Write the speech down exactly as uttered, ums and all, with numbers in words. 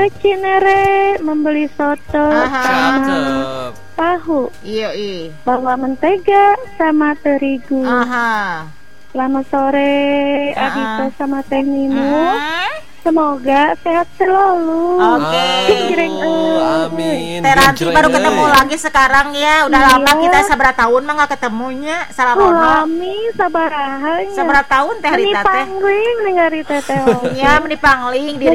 ke Cinere membeli soto Aha. sama Cakep. tahu, Iya, iya. bawa mentega sama terigu. Aha. Selamat sore, Ah. Adita sama Teh Mimu. Hmm. Semoga sehat selalu. Oke. Jreng, eh. Amin. Teh Ranti Genjreng, baru ketemu euy. lagi sekarang ya. Udah Iya. lama kita sabaraha tahun mah nggak ketemunya. Salarono. Lami sabarahanya. Sabaraha tahun Teh Ini Rita teh? pangling ningali teteh. Ya, meni pangling di